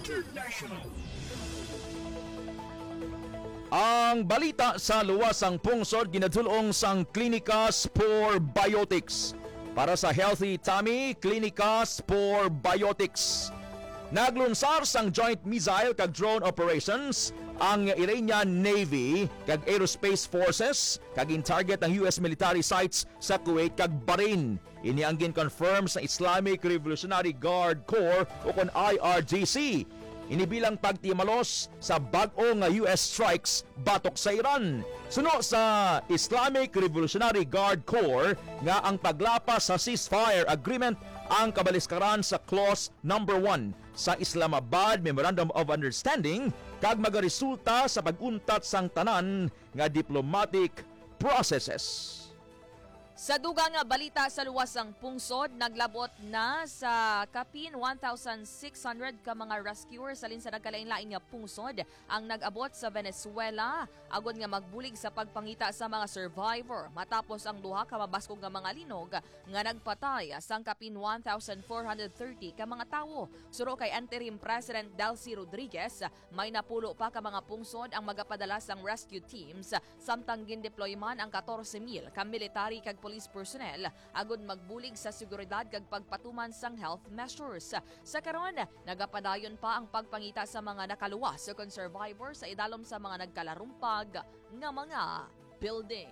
Ang balita sa luwasang pungsod ginatulong sang Klinika for Biotics. Para sa Healthy Tummy, Klinika for Biotics. Naglunsar sang joint missile kag drone operations ang Iranian Navy kag Aerospace Forces kag in-target ang US military sites sa Kuwait kag Bahrain. Ini ang gin-confirm sa Islamic Revolutionary Guard Corps o kon IRGC. Inibilang pagtimalos sa bag-o nga US strikes batok sa Iran. Suno sa Islamic Revolutionary Guard Corps nga ang paglapas sa ceasefire agreement ang kabaliskaran sa Clause Number 1 sa Islamabad Memorandum of Understanding kag magaresulta sa pag-untat sang tanan nga diplomatic processes. Sa dugang nga balita sa luwasang pungsod, naglabot na sa kapin 1,600 ka mga rescuers salin sa nagkalain-laing nga pungsod ang nag-abot sa Venezuela agod nga magbulig sa pagpangita sa mga survivor matapos ang duha ka mabaskog nga mga linog nga nagpatay sang kapin 1,430 ka mga tawo. Suro kay Interim President Delcy Rodriguez, may napulo pa ka mga pungsod ang magapadala sang rescue teams samtang gindeploy man ang 14,000 ka military kag police personnel agud magbulig sa seguridad kag pagpatuman sang health measures. Sa karon, nagapadayon pa ang pagpangita sa mga nakaluwas kon survivor sa idalom sa mga nagkalarumpag nga mga building.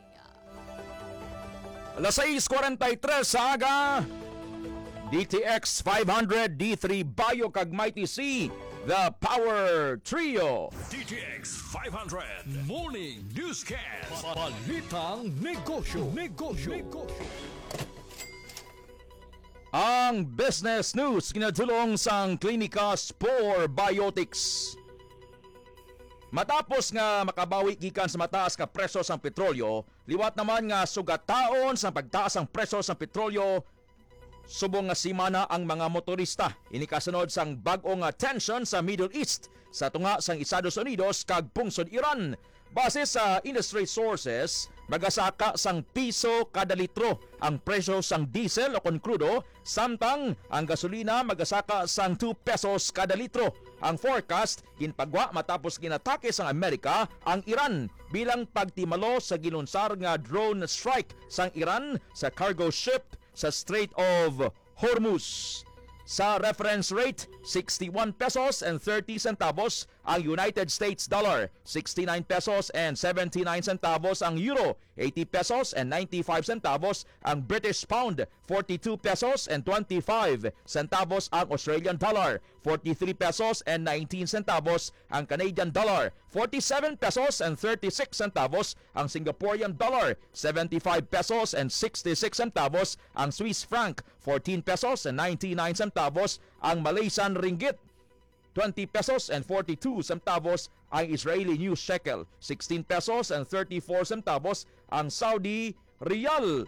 Alas 6:43 sa aga. DTX 500, D3 Bayo kag Mighty C, the Power Trio. DTX 500 Morning Newscast. Balitang negosyo. Ang business news kinadulong sang Klinika Spore Biotics. Matapos nga makabawi gikan sa mataas nga presyo sang petrolyo, liwat naman nga sugataon sa pagtaas ang presyo sang petrolyo, subong nga simana ang mga motorista. Ini kasunod sang bag-o nga tension sa Middle East sa tunga sang Estados Unidos kag pungsod Iran. Base sa industry sources, magasaka sang piso kada litro ang presyo sang diesel o kon krudo, samtang ang gasolina magasaka sang 2 pesos kada litro. Ang forecast ginpagwa matapos ginatake sang Amerika ang Iran bilang pagtimalo sa gilunsar nga drone strike sang Iran sa cargo ship sa Strait of Hormuz. Sa reference rate, 61 pesos and 30 centavos ang United States dollar, 69 pesos and 79 centavos ang euro, 80 pesos and 95 centavos ang British pound, 42 pesos and 25 centavos ang Australian dollar, 43 pesos and 19 centavos ang Canadian dollar, 47 pesos and 36 centavos ang Singaporean dollar, 75 pesos and 66 centavos ang Swiss franc, 14 pesos and 99 centavos ang Malaysian ringgit, 20 pesos and 42 centavos ang Israeli new shekel, 16 pesos and 34 centavos ang Saudi riyal,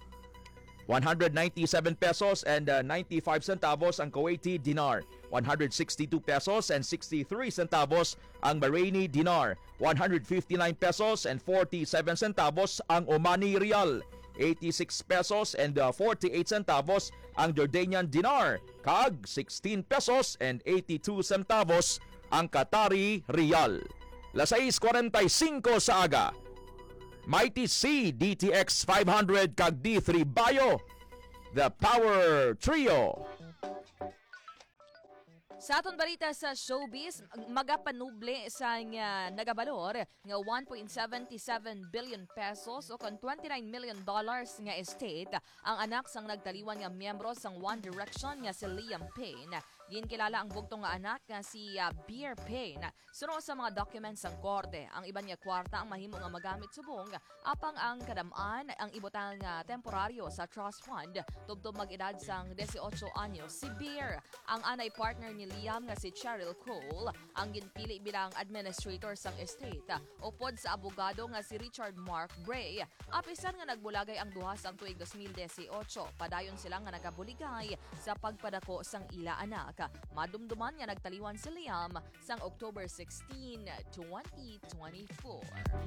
197 pesos and 95 centavos ang Kuwaiti dinar, 162 pesos and 63 centavos ang Bahraini dinar, 159 pesos and 47 centavos ang Omani riyal, 86 pesos and 48 centavos ang Jordanian dinar, kag 16 pesos and 82 centavos ang Qatari riyal. Las 6:45 sa aga. Mighty C, DTX 500 kag D3 Bayo, the Power Trio. Sa aton balita sa showbiz, magapanuble sa nga nagabalor nga 1.77 billion pesos o kon $29 million nga estate ang anak sang nagtaliwan nga miyembro sang One Direction nga si Liam Payne. Ginkilala ang bugtong nga anak nga si Bear Payne. Suno sa mga documents sang korte, ang iban nga kwarta ang mahimo nga magamit subong apang ang kadamaan ang ibutang temporaryo sa trust fund tubtob mag-edad sang 18 anyos si Bear. Ang anay partner ni Liam nga si Cheryl Cole ang ginpili bilang administrator sang estate upod sa abogado nga si Richard Mark Bray. Apisan nga nagbulagay ang duha sang tuig 2018, padayon sila nga nagabuligay sa pagpadako sang ila anak. Madumduman nga nagtaliwan si Liam sang October 16, 2024.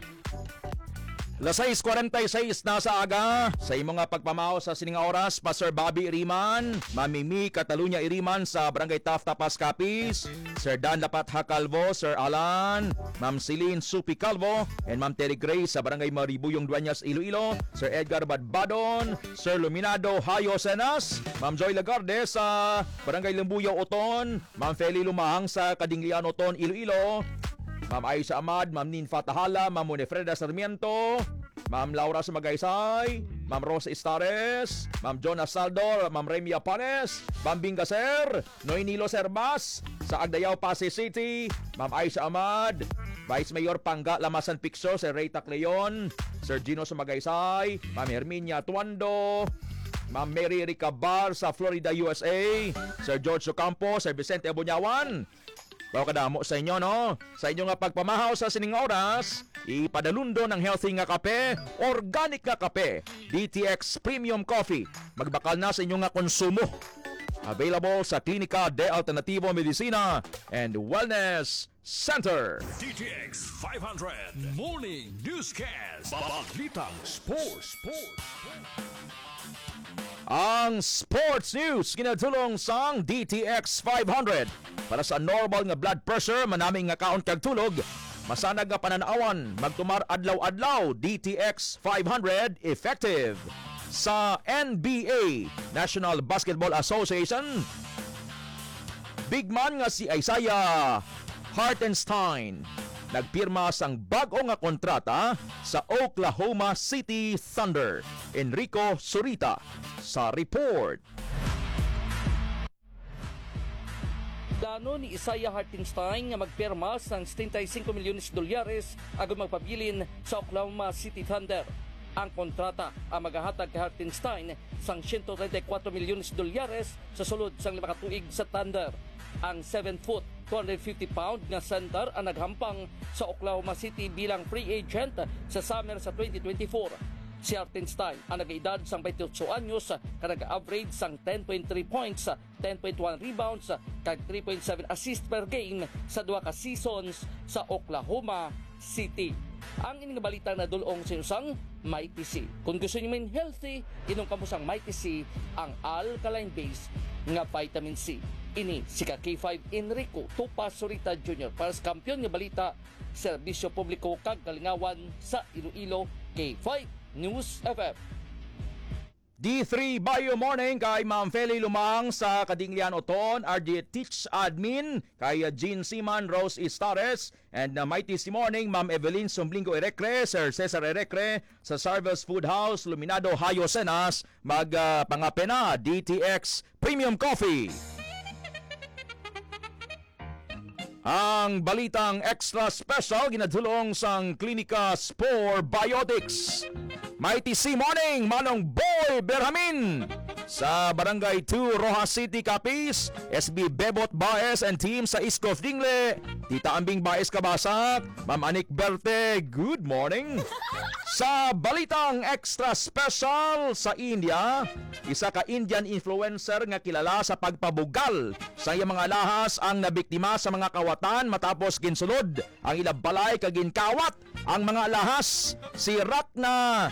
Las 6:46 na sa aga. Sa imong nga pagpamahaw sa sining oras, Pastor Bobby Iriman, Mamimi Catalunya Iriman sa Barangay Taftapas Capiz, Sir Dan Lapat Calvo, Sir Alan, Ma'am Celine Supi Calvo, and Ma'am Terry Grace sa Barangay Maribuyong Dueñas Iloilo, Sir Edgar Badbadon, Sir Luminado Hayo Senas, Ma'am Joy Lagarde sa Barangay Lembuyaw Oton, Ma'am Feli Lumahang sa Kadinglian Oton Iloilo, Ma'am Aisha Ahmad, Ma'am Ninfa Tahala, Ma'am Monefreda Sarmiento, Ma'am Laura Sumagaysay, Ma'am Rosa Istares, Ma'am Jonas Saldor, Ma'am Remy Apanes, Ma'am Bingaser, Noinilo Sermas, sa Agdayao, Pasay City, Ma'am Aisha Ahmad, Vice Mayor Pangga Lamasan Picso, Sir Ray Tacleon, Sir Gino Sumagaysay, Ma'am Herminia Tuando, Ma'am Mary Ricabar sa Florida, USA, Sir George Ocampo, Sir Vicente Abunyawan. Bawa kadamo sa inyo, no? Sa inyo nga pagpamahaw sa sining oras, ipadalundo ng healthy nga kape, organic nga kape, DTX Premium Coffee. Magbakal na sa inyo nga konsumo. Available sa Klinika de Alternativo Medicina and Wellness Center. DTX 500 Morning Newscast. Balitang Sports. Ang sports news ginadulong sang DTX 500 para sa normal nga blood pressure, manaming nga kaon kag tulog, masanag nga pananawan, magtumar adlaw-adlaw, DTX 500 effective sa NBA, National Basketball Association. Big man nga si Isaiah Hartenstein nagpirma sang bag-o nga kontrata sa Oklahoma City Thunder. Enrico Zurita sa report. Plano ni Isaiah Hartenstein nga magpirma sang $75 milyones agon magpabilin sa Oklahoma City Thunder. Ang kontrata ang magahatag kay Hartenstein sang $134 milyones sa sulod sang 5 katuig sa Thunder. Ang 7-foot, 250-pound nga center ang naghampang sa Oklahoma City bilang free agent sa summer sa 2024. Si Hartenstein ang nag-edad sang 28 anyos ka nag-average sang 10.3 points, 10.1 rebounds, kag 3.7 assist per game sa 2 ka seasons sa Oklahoma City. Ang ining balita na dulong sa usang Mighty C. Kung gusto niyo man healthy, inom kamo sang Mighty C ang alkaline base nga vitamin C. Ini si K5 Enrico Tupa Zurita Jr. para sa kampiyon nga balita, serbisyo publiko kag kalingawan sa Iloilo, K5 News FM. D3 Bio Morning kay Ma'am Feli Lumang sa Kadinglian Oton, RD Teach Admin kay Jean Siman, Rose Istares, and Mighty C Morning Ma'am Evelyn Sumblingo Erecre, Sir Cesar Erecre sa Sarvel's Food House, Luminado Hayo Senas, magpangapena DTX Premium Coffee. Ang balitang extra special ginadulong sang Klinika Spore Biotics. Mighty C Morning, Manong Boy Berhamin sa Barangay 2, Rojas City, Capiz. SB Bebot Baez and team sa Iskof Dingle. Tita Ambing Baez Kabasak, Ma'am Anik Berte, good morning. Sa balitang extra special sa India, isa ka Indian influencer nga kilala sa pagpabugal sa iyang mga lahas ang nabiktima sa mga kawatan matapos ginsulod ang ilang balay kaginkawat ang mga lahas. Si Ratna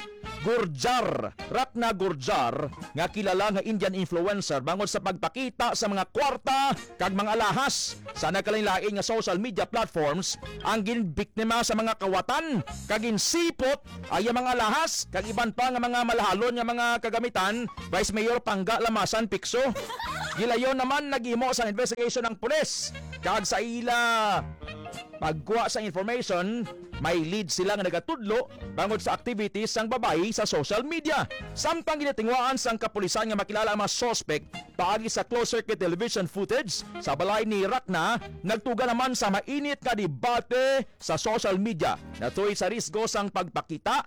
Gurjar nga kilala nga Indian influencer bangod sa pagpakita sa mga kwarta kag mga lahas sa nagkalain-lain nga social media platforms ang ginbiktima sa mga kawatan kag ginsipot ay mga lahas kag iban pa nga mga malahalon nga mga kagamitan. Vice Mayor Pangga Lamasan Pikso. Gilayon naman nagimo sa investigation ng pulis kag sa ila pagkuha sa information, may lead sila nga nagatudlo bangod sa activities sang babae sa social media. Samtang ginatingwaan sang kapulisan nga makilala ang mga suspect paagi sa closed-circuit television footage sa balay ni Ratna, nagtuga naman sa mainit nga debate sa social media na tuy sa risgo sang pagpakita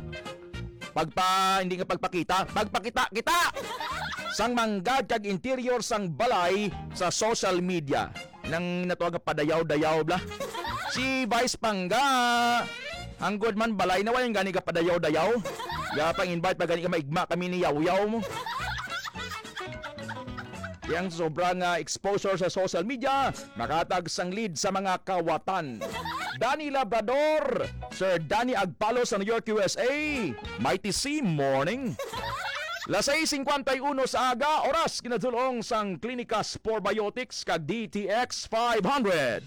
kita sang manggad kag interior sang balay sa social media nang natuwag padayaw-dayaw bla. Si Vice Pangga ang good man balay na wayan gani ka padayaw-dayaw. Ya pang invite pa gani ka maigma kami ni yaw-yaw mo. Yang sobrang exposure sa social media makatag sang lead sa mga kawatan. Danny Labrador, Sir Danny Agpalo sa New York, USA. Mighty C Morning. Las 6:51 sa aga, oras kinadulong sang Klinika Spore Biotics kag DTX 500.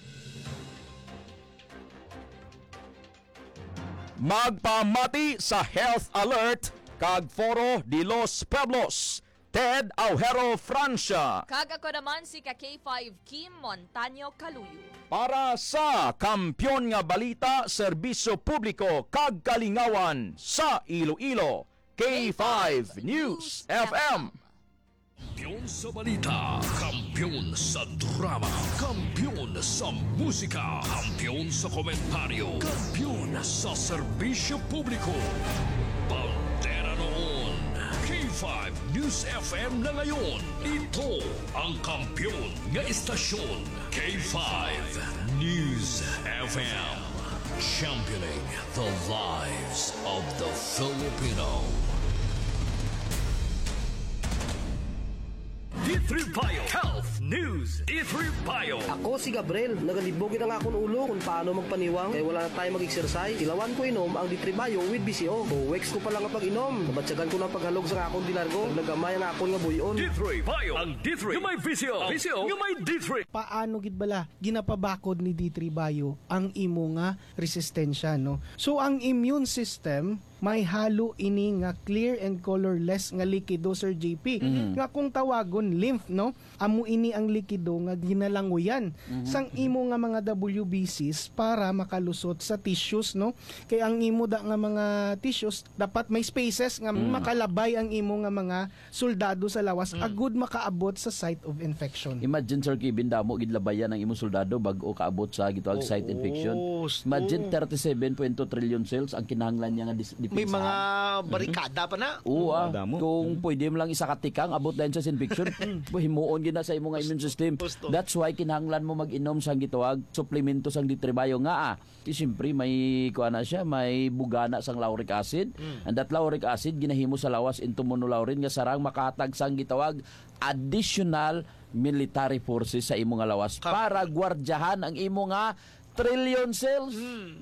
Magpamati sa health alert kag Foro de los Pueblos. Ted Aujero Francia. Kag ako naman si K5 Kim Montaño Caluyo. Para sa Kampiyon nga Balita, Serbisyo Publiko kag Kalingawan sa Iloilo, K5 News FM. Kampiyon sa balita, kampiyon sa drama, kampiyon sa musika, kampiyon sa komentaryo, kampiyon sa serbisyo publiko. Bandera noon, K5 News FM na ngayon. Ito ang kampiyon nga istasyon, K5 News FM. Championing the lives of the Filipino. D3 Bio Health News. D3 Bio. Ako si Gabriel. Nagalibogin ang akong ulo kung paano magpaniwang. Kaya wala na tayo mag-exercise. Ilawan ko inom ang D3 Bio with BCO. O weeks ko pa lang ang pag-inom. Nabatsagan ko ng paghalog sa akong dilargo. Nagamay ang akong nga buyon. D3 Bio. Ang D3 yung may VCO. VCO yung may D3. Paano gid bala ginapabakod ni D3 Bio ang imo nga resistensya, no? So ang immune system may halo ini nga clear and colorless nga likido, Sir JP. Nga kung tawagon lymph, no? Amo ini ang likido nga ginalanguyan sang imo nga mga WBCs para makalusot sa tissues, no? Kay ang imo da nga mga tissues dapat may spaces nga makalabay ang imo nga mga soldado sa lawas agud makaabot sa site of infection. Imagine, Sir Kevin, damo gidlabayan ang imong soldado bago kaabot sa gitawag site infection. Imagine 37.2 trillion cells ang kinahanglan niya nga depensahan. May mga barikada pa na. Oo, kung pwede mo lang isa katikang abot din sa infection, himuon gyud na sa imong immune system. That's why kinahanglan mo mag-inom sang gitawag suplemento sang ditribayo nga. Siyempre may kuana siya, may bugana sang lauric acid. And that lauric acid ginahimo sa lawas into monolaurin nga sarang makatag sang gitawag additional military forces sa imo nga lawas para gwardyahan ang imo nga trillion cells.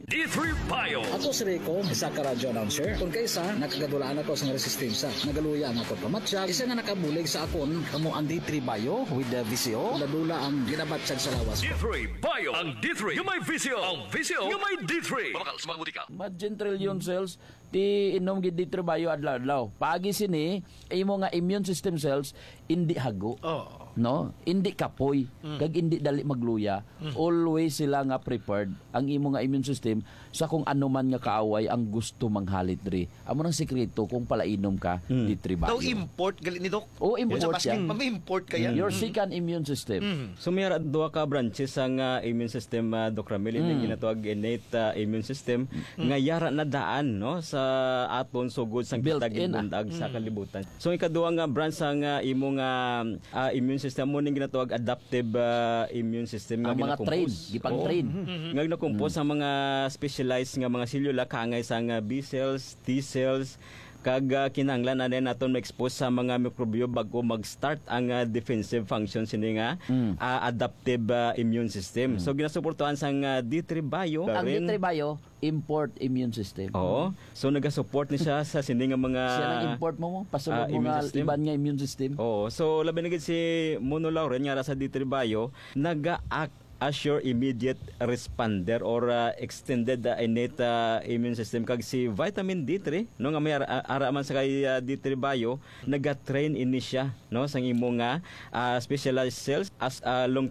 D3 Bio. Ako si Rico, isa ka radyo announcer. Kung kaysa, nakagadulaan ako sa resistensya. Nagaluya ang ako pamatsyag. Isa nga nakabulig sa akon, kamo ang D3 Bio with the VCO. Ladula ang ginabatsyag sa lawas. D3 Bio. Ang D3 yung may VCO. Ang VCO yung may D3. Pamakal, sumaguti ka. Imagine trillion cells, ti inom gid D3 Bio adlaw-adlaw. Pagi sini, imo nga immune system cells, hindi hago. No? Hindi kapoy. Kag hindi dali magluya. Always sila nga prepared ang imo nga immune system sa kung ano man nga kaaway ang gusto manghalit diri. Amo nang sekreto kung palainom ka D3 Bio. Daw import gali ni Doc. Oh, import yan. Mami-import kaya. Your second immune system. So may duha ka branches ang immune system, Doc Ramil, yung ginatawag innate immune system nga yara na daan, no, sa aton sugod sang kitagin bundag sa kalibutan. So ikaduha nga branch ang imo nga immune system mo ning ginatawag adaptive immune system nga gina-compose. Gipang-train. Nga gina-compose ang mga specialized nga mga selula kaangay sa B cells, T cells, kag kinahanglan na din naton ma-expose sa mga mikrobyo bago mag-start ang defensive function sini nga adaptive immune system. So ginasuportuhan sang D3 Bio. Ang D3 Bio import immune system. Oo. So nagasupport ni siya sa sini nga mga siya nang import mo pasulod mo nga iban nga immune system. Oo. So labi na gid si monolaurin nga sa D3 Bio naga-act as your immediate responder or extended innate immune system. Kag si vitamin D3 no nga may araman sa kay D3 Bio naga-train ini siya no sang imo nga specialized cells as long